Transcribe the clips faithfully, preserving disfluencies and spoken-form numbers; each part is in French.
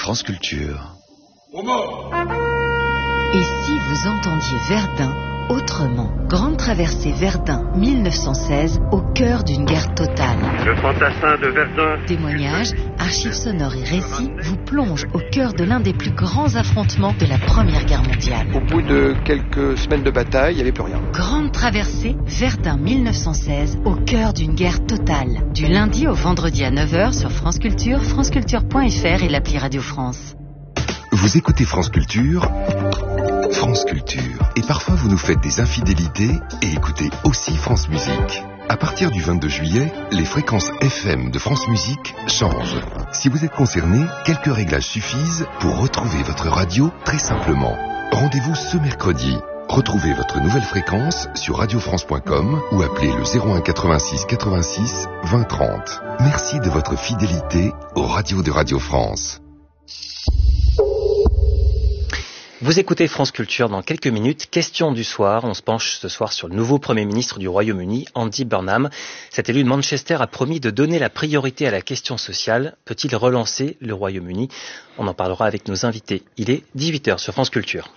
France Culture. Et si vous entendiez Verdun autrement? Grande traversée Verdun mille neuf cent seize, au cœur d'une guerre totale. Le fantassin de Verdun. Témoignages, archives sonores et récits vous plongent au cœur de l'un des plus grands affrontements de la Première Guerre mondiale. Au bout de quelques semaines de bataille, il n'y avait plus rien. Grande traversée Verdun mille neuf cent seize, au cœur d'une guerre totale. Du lundi au vendredi à neuf heures sur France Culture, franceculture point f r et l'appli Radio France. Vous écoutez France Culture, France Culture. Et parfois vous nous faites des infidélités et écoutez aussi France Musique. À partir du vingt-deux juillet, les fréquences F M de France Musique changent. Si vous êtes concerné, quelques réglages suffisent pour retrouver votre radio très simplement. Rendez-vous ce mercredi. Retrouvez votre nouvelle fréquence sur radio france point com ou appelez le zéro un quatre-vingt-six quatre-vingt-six vingt trente. Merci de votre fidélité aux radios de Radio France. Vous écoutez France Culture dans quelques minutes. Question du soir. On se penche ce soir sur le nouveau Premier ministre du Royaume-Uni, Andy Burnham. Cet élu de Manchester a promis de donner la priorité à la question sociale. Peut-il relancer le Royaume-Uni? On en parlera avec nos invités. Il est dix-huit heures sur France Culture.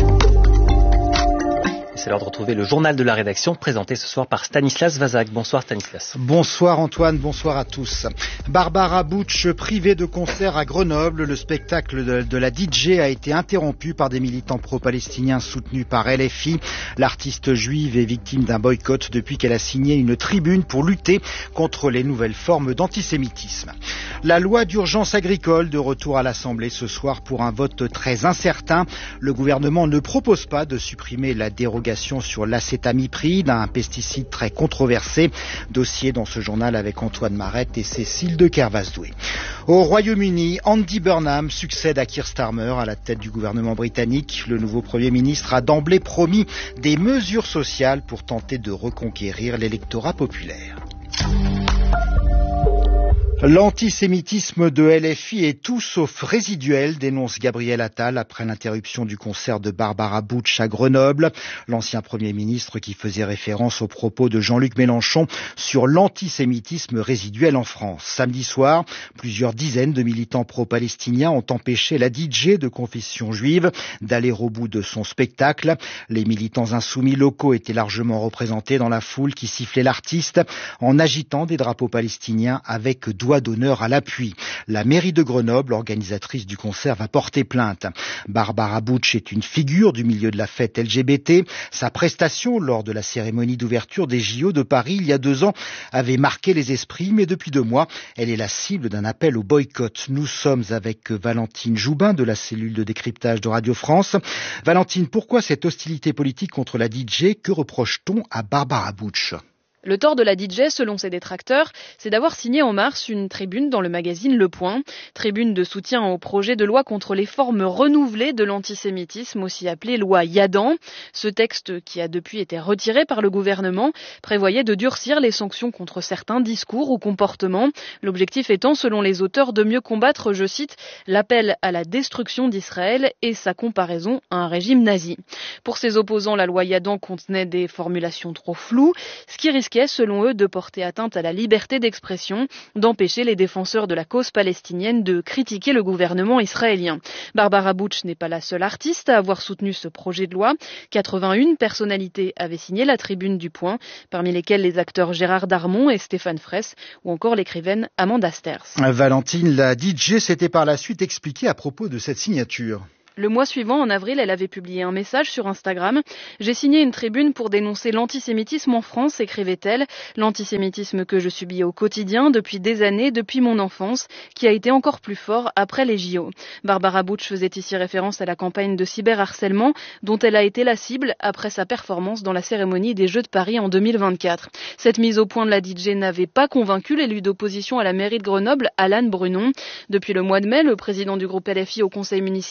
C'est l'heure de retrouver le journal de la rédaction présenté ce soir par Stanislas Vazak. Bonsoir Stanislas. Bonsoir Antoine, bonsoir à tous. Barbara Butch privée de concert à Grenoble. Le spectacle de, de la D J a été interrompu par des militants pro-palestiniens soutenus par L F I. L'artiste juive est victime d'un boycott depuis qu'elle a signé une tribune pour lutter contre les nouvelles formes d'antisémitisme. La loi d'urgence agricole de retour à l'Assemblée ce soir pour un vote très incertain. Le gouvernement ne propose pas de supprimer la dérogation sur l'acétamipride, un pesticide très controversé. Dossier dans ce journal avec Antoine Marette et Cécile de Kervasdoué. Au Royaume-Uni, Andy Burnham succède à Keir Starmer à la tête du gouvernement britannique. Le nouveau Premier ministre a d'emblée promis des mesures sociales pour tenter de reconquérir l'électorat populaire. L'antisémitisme de L F I est tout sauf résiduel, dénonce Gabriel Attal après l'interruption du concert de Barbara Butch à Grenoble. L'ancien Premier ministre qui faisait référence aux propos de Jean-Luc Mélenchon sur l'antisémitisme résiduel en France. Samedi soir, plusieurs dizaines de militants pro-palestiniens ont empêché la D J de confession juive d'aller au bout de son spectacle. Les militants insoumis locaux étaient largement représentés dans la foule qui sifflait l'artiste en agitant des drapeaux palestiniens avec doigt d'honneur à l'appui. La mairie de Grenoble, organisatrice du concert, va porter plainte. Barbara Butch est une figure du milieu de la fête L G B T. Sa prestation lors de la cérémonie d'ouverture des J O de Paris il y a deux ans avait marqué les esprits, mais depuis deux mois, elle est la cible d'un appel au boycott. Nous sommes avec Valentine Joubin de la cellule de décryptage de Radio France. Valentine, pourquoi cette hostilité politique contre la D J? Que reproche-t-on à Barbara Butch? Le tort de la D J, selon ses détracteurs, c'est d'avoir signé en mars une tribune dans le magazine Le Point, tribune de soutien au projet de loi contre les formes renouvelées de l'antisémitisme, aussi appelée loi Yadan. Ce texte, qui a depuis été retiré par le gouvernement, prévoyait de durcir les sanctions contre certains discours ou comportements. L'objectif étant, selon les auteurs, de mieux combattre, je cite, l'appel à la destruction d'Israël et sa comparaison à un régime nazi. Pour ses opposants, la loi Yadan contenait des formulations trop floues, ce qui risque selon eux, de porter atteinte à la liberté d'expression, d'empêcher les défenseurs de la cause palestinienne de critiquer le gouvernement israélien. Barbara Butch n'est pas la seule artiste à avoir soutenu ce projet de loi. quatre-vingt-une personnalités avaient signé la tribune du Point, parmi lesquelles les acteurs Gérard Darmon et Stéphane Fraisse, ou encore l'écrivaine Amanda Sters. Valentine, la D J s'était par la suite expliquée à propos de cette signature. Le mois suivant, en avril, elle avait publié un message sur Instagram. « J'ai signé une tribune pour dénoncer l'antisémitisme en France », écrivait-elle. « L'antisémitisme que je subis au quotidien depuis des années, depuis mon enfance, qui a été encore plus fort après les J O. » Barbara Butch faisait ici référence à la campagne de cyberharcèlement dont elle a été la cible après sa performance dans la cérémonie des Jeux de Paris en deux mille vingt-quatre. Cette mise au point de la D J n'avait pas convaincu l'élu d'opposition à la mairie de Grenoble, Alan Brunon. Depuis le mois de mai, le président du groupe L F I au conseil municipal a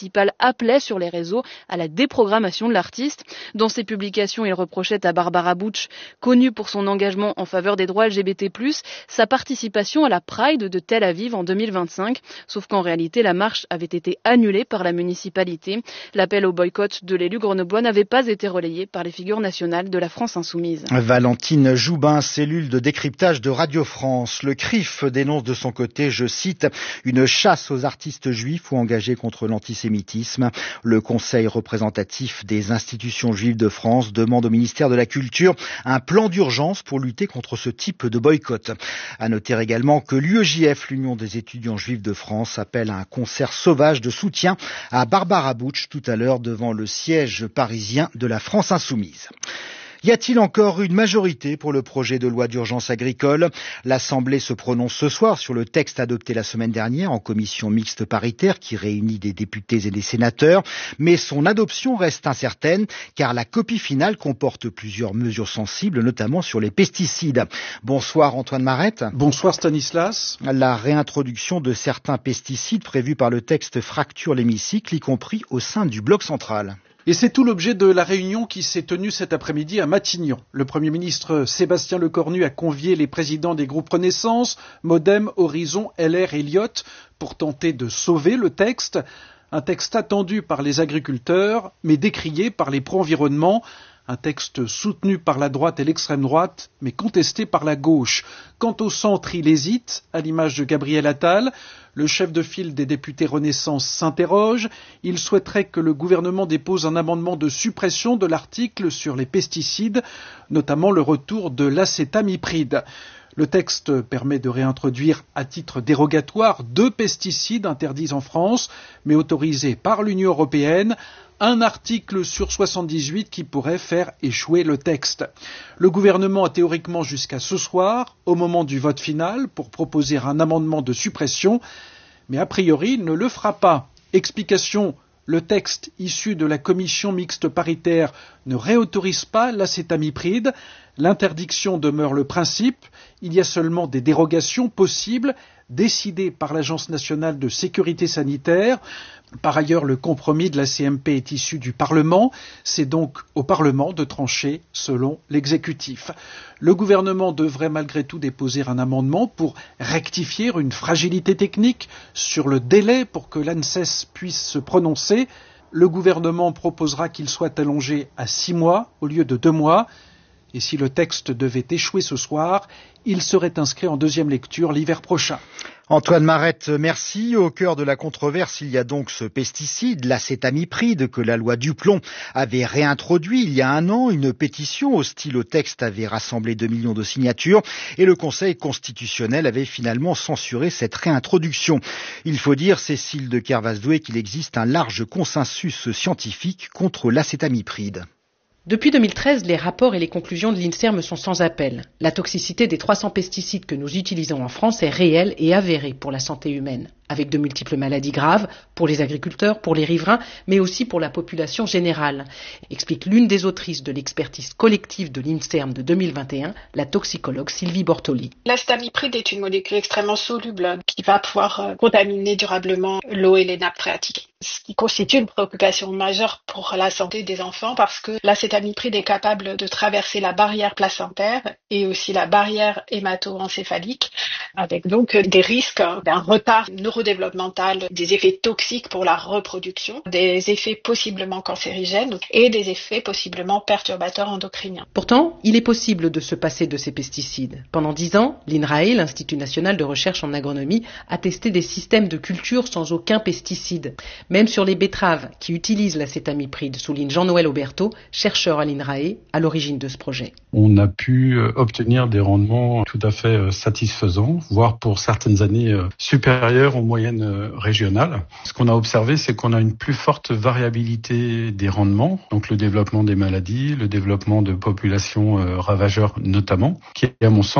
appelait sur les réseaux à la déprogrammation de l'artiste. Dans ses publications, il reprochait à Barbara Bush, connue pour son engagement en faveur des droits L G B T plus, sa participation à la Pride de Tel Aviv en deux mille vingt-cinq. Sauf qu'en réalité, la marche avait été annulée par la municipalité. L'appel au boycott de l'élu grenoblois n'avait pas été relayé par les figures nationales de la France insoumise. Valentine Joubin, cellule de décryptage de Radio France. Le C R I F dénonce de son côté, je cite, une chasse aux artistes juifs ou engagés contre l'antisémitisme. Le Conseil représentatif des institutions juives de France demande au ministère de la Culture un plan d'urgence pour lutter contre ce type de boycott. À noter également que l'U E J F, l'Union des étudiants juifs de France, appelle à un concert sauvage de soutien à Barbara Bush tout à l'heure devant le siège parisien de la France insoumise. Y a-t-il encore une majorité pour le projet de loi d'urgence agricole ? L'Assemblée se prononce ce soir sur le texte adopté la semaine dernière en commission mixte paritaire qui réunit des députés et des sénateurs. Mais son adoption reste incertaine car la copie finale comporte plusieurs mesures sensibles, notamment sur les pesticides. Bonsoir Antoine Marette. Bonsoir Stanislas. La réintroduction de certains pesticides prévus par le texte fracture l'hémicycle, y compris au sein du bloc central. Et c'est tout l'objet de la réunion qui s'est tenue cet après-midi à Matignon. Le Premier ministre Sébastien Lecornu a convié les présidents des groupes Renaissance, Modem, Horizon, L R et Elliott pour tenter de sauver le texte. Un texte attendu par les agriculteurs, mais décrié par les pro-environnement. Un texte soutenu par la droite et l'extrême droite, mais contesté par la gauche. Quant au centre, il hésite, à l'image de Gabriel Attal. Le chef de file des députés Renaissance s'interroge. Il souhaiterait que le gouvernement dépose un amendement de suppression de l'article sur les pesticides, notamment le retour de l'acétamipride. Le texte permet de réintroduire à titre dérogatoire deux pesticides interdits en France, mais autorisés par l'Union européenne. Un article sur soixante-dix-huit qui pourrait faire échouer le texte. Le gouvernement a théoriquement jusqu'à ce soir, au moment du vote final, pour proposer un amendement de suppression, mais a priori il ne le fera pas. Explication, le texte issu de la commission mixte paritaire ne réautorise pas l'acétamipride. L'interdiction demeure le principe. Il y a seulement des dérogations possibles, décidées par l'Agence nationale de sécurité sanitaire. Par ailleurs, le compromis de la C M P est issu du Parlement. C'est donc au Parlement de trancher selon l'exécutif. Le gouvernement devrait malgré tout déposer un amendement pour rectifier une fragilité technique sur le délai pour que l'ANSES puisse se prononcer. Le gouvernement proposera qu'il soit allongé à six mois au lieu de deux mois. Et si le texte devait échouer ce soir, il serait inscrit en deuxième lecture l'hiver prochain. Antoine Marette, merci. Au cœur de la controverse, il y a donc ce pesticide, l'acétamipride, que la loi Duplon avait réintroduit il y a un an. Une pétition hostile au texte avait rassemblé deux millions de signatures et le Conseil constitutionnel avait finalement censuré cette réintroduction. Il faut dire, Cécile de Kervasdoué, qu'il existe un large consensus scientifique contre l'acétamipride. Depuis deux mille treize, les rapports et les conclusions de l'INSERM sont sans appel. La toxicité des trois cents pesticides que nous utilisons en France est réelle et avérée pour la santé humaine, avec de multiples maladies graves pour les agriculteurs, pour les riverains, mais aussi pour la population générale, explique l'une des autrices de l'expertise collective de l'INSERM de deux mille vingt et un, la toxicologue Sylvie Bortoli. L'acétamipride est une molécule extrêmement soluble qui va pouvoir contaminer durablement l'eau et les nappes phréatiques, ce qui constitue une préoccupation majeure pour la santé des enfants parce que l'acétamipride est capable de traverser la barrière placentaire et aussi la barrière hémato-encéphalique, avec donc des risques d'un retard neurodéveloppemental, des effets toxiques pour la reproduction, des effets possiblement cancérigènes et des effets possiblement perturbateurs endocriniens. Pourtant, il est possible de se passer de ces pesticides. Pendant dix ans, l'INRAE, l'Institut national de recherche en agronomie, a testé des systèmes de culture sans aucun pesticide. Même sur les betteraves qui utilisent l'acétamipride, souligne Jean-Noël Auberteau, chercheur à l'INRAE, à l'origine de ce projet. On a pu obtenir des rendements tout à fait satisfaisants, voire pour certaines années supérieurs aux moyennes régionales. Ce qu'on a observé, c'est qu'on a une plus forte variabilité des rendements, donc le développement des maladies, le développement de populations ravageurs notamment, qui est à mon sens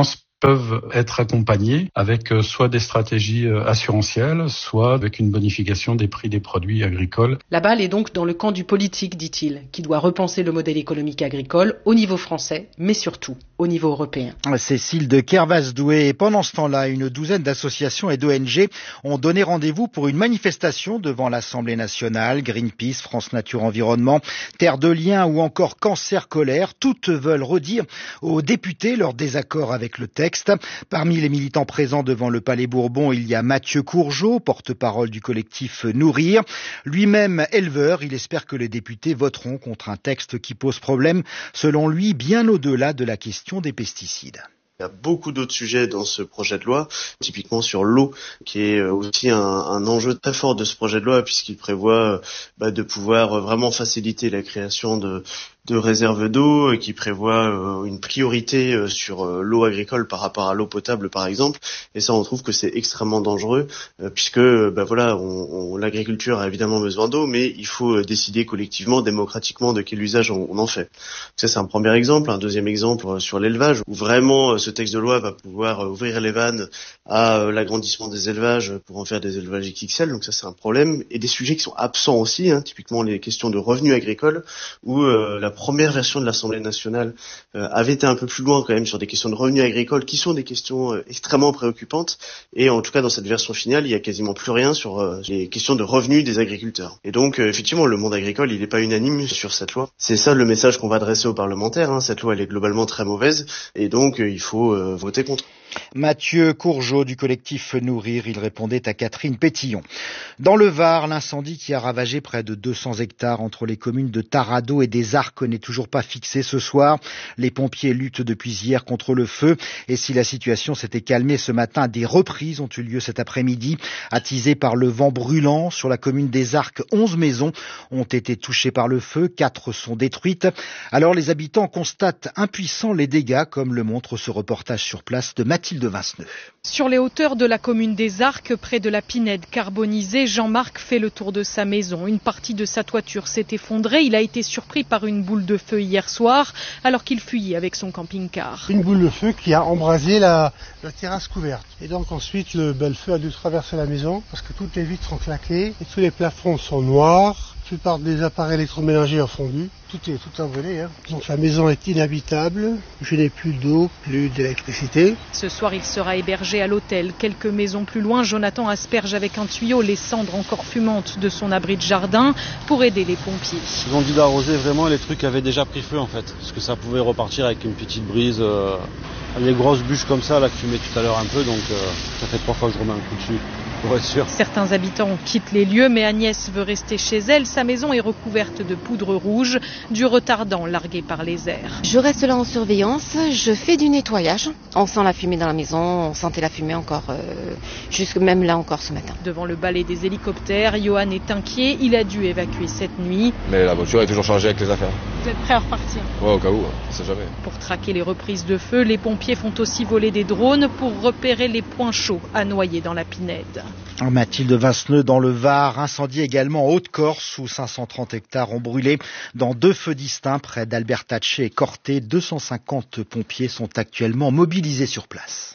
peuvent être accompagnés avec soit des stratégies assurantielles, soit avec une bonification des prix des produits agricoles. La balle est donc dans le camp du politique, dit-il, qui doit repenser le modèle économique agricole au niveau français, mais surtout au niveau européen. Cécile de Kervas-Doué. Et pendant ce temps-là, une douzaine d'associations et d'O N G ont donné rendez-vous pour une manifestation devant l'Assemblée nationale. Greenpeace, France Nature Environnement, Terre de Liens ou encore Cancer Colère. Toutes veulent redire aux députés leur désaccord avec le texte. Parmi les militants présents devant le Palais Bourbon, il y a Mathieu Courgeot, porte-parole du collectif Nourrir. Lui-même éleveur, il espère que les députés voteront contre un texte qui pose problème, selon lui, bien au-delà de la question des pesticides. Il y a beaucoup d'autres sujets dans ce projet de loi, typiquement sur l'eau, qui est aussi un, un enjeu très fort de ce projet de loi, puisqu'il prévoit bah, de pouvoir vraiment faciliter la création de de réserves d'eau, qui prévoit euh, une priorité euh, sur euh, l'eau agricole par rapport à l'eau potable par exemple, et ça on trouve que c'est extrêmement dangereux euh, puisque bah voilà, on, on, l'agriculture a évidemment besoin d'eau, mais il faut euh, décider collectivement, démocratiquement de quel usage on, on en fait. Ça c'est un premier exemple. Un deuxième exemple euh, sur l'élevage, où vraiment euh, ce texte de loi va pouvoir euh, ouvrir les vannes à euh, l'agrandissement des élevages pour en faire des élevages X X L, donc ça c'est un problème, et des sujets qui sont absents aussi, hein, typiquement les questions de revenus agricoles, où euh, la première version de l'Assemblée nationale euh, avait été un peu plus loin quand même sur des questions de revenus agricoles qui sont des questions euh, extrêmement préoccupantes, et en tout cas dans cette version finale il y a quasiment plus rien sur euh, les questions de revenus des agriculteurs. Et donc euh, effectivement le monde agricole il n'est pas unanime sur cette loi. C'est ça le message qu'on va adresser aux parlementaires, hein. Cette loi elle est globalement très mauvaise et donc euh, il faut euh, voter contre. Mathieu Courgeot du collectif Nourrir, il répondait à Catherine Pétillon. Dans le Var, l'incendie qui a ravagé près de deux cents hectares entre les communes de Tarado et des Arcs n'est toujours pas fixé ce soir. Les pompiers luttent depuis hier contre le feu et si la situation s'était calmée ce matin, des reprises ont eu lieu cet après-midi. Attisées par le vent brûlant sur la commune des Arcs, onze maisons ont été touchées par le feu, quatre sont détruites. Alors les habitants constatent impuissants les dégâts, comme le montre ce reportage sur place de Mathilde Vinceneux. Sur les hauteurs de la commune des Arcs, près de la Pinède carbonisée, Jean-Marc fait le tour de sa maison. Une partie de sa toiture s'est effondrée. Il a été surpris par une boule de feu hier soir, alors qu'il fuyait avec son camping-car. Une boule de feu qui a embrasé la, la terrasse couverte. Et donc ensuite, le, ben, le feu a dû traverser la maison, parce que toutes les vitres sont claquées, et tous les plafonds sont noirs. La plupart des appareils électroménagers ont fondu. Tout est tout a brûlé. Hein. Donc la maison est inhabitable. Je n'ai plus d'eau, plus d'électricité. Ce soir, il sera hébergé à l'hôtel. Quelques maisons plus loin, Jonathan asperge avec un tuyau les cendres encore fumantes de son abri de jardin pour aider les pompiers. Ils ont dit d'arroser vraiment les trucs qui avaient déjà pris feu en fait. Parce que ça pouvait repartir avec une petite brise. Euh, les grosses bûches comme ça là que tu mets tout à l'heure un peu. Donc euh, ça fait trois fois que je remets un coup dessus. Pour être sûr. Certains habitants quittent les lieux, mais Agnès veut rester chez elle. Sa maison est recouverte de poudre rouge, du retardant largué par les airs. Je reste là en surveillance, je fais du nettoyage. On sent la fumée dans la maison, on sentait la fumée encore, euh, jusque même là encore ce matin. Devant le balai des hélicoptères, Johan est inquiet. Il a dû évacuer cette nuit. Mais la voiture est toujours chargée avec les affaires. Vous êtes prêt à repartir? Ouais, au cas où, on sait jamais. Pour traquer les reprises de feu, les pompiers font aussi voler des drones pour repérer les points chauds à noyer dans la Pinède. Mathilde Vinceneux dans le Var, incendie également en Haute-Corse où cinq cent trente hectares ont brûlé dans deux feux distincts près d'Albertacce et Corté. deux cent cinquante pompiers sont actuellement mobilisés sur place.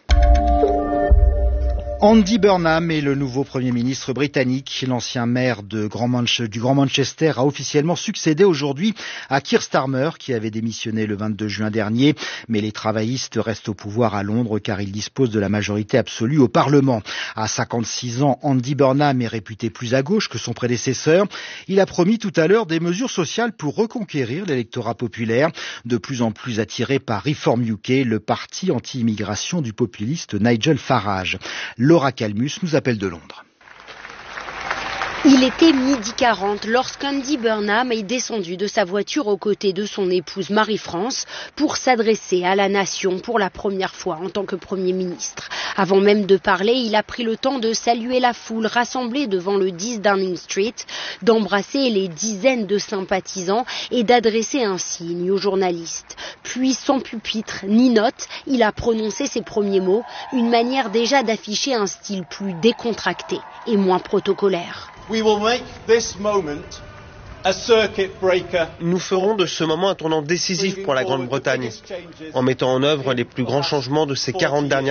Andy Burnham est le nouveau Premier ministre britannique. L'ancien maire de Grand Manche, du Grand Manchester a officiellement succédé aujourd'hui à Keir Starmer qui avait démissionné le vingt-deux juin dernier. Mais les travaillistes restent au pouvoir à Londres car ils disposent de la majorité absolue au Parlement. À cinquante-six ans, Andy Burnham est réputé plus à gauche que son prédécesseur. Il a promis tout à l'heure des mesures sociales pour reconquérir l'électorat populaire, de plus en plus attiré par Reform U K, le parti anti-immigration du populiste Nigel Farage. Laura Calmus nous appelle de Londres. Il était midi quarante lorsqu'Andy Burnham est descendu de sa voiture aux côtés de son épouse Marie-France pour s'adresser à la nation pour la première fois en tant que Premier ministre. Avant même de parler, il a pris le temps de saluer la foule rassemblée devant le dix Downing Street, d'embrasser les dizaines de sympathisants et d'adresser un signe aux journalistes. Puis, sans pupitre ni note, il a prononcé ses premiers mots, une manière déjà d'afficher un style plus décontracté et moins protocolaire. We will make this moment Nous ferons de ce moment un tournant décisif pour la Grande-Bretagne, en mettant en œuvre les plus grands changements de ces quarante dernières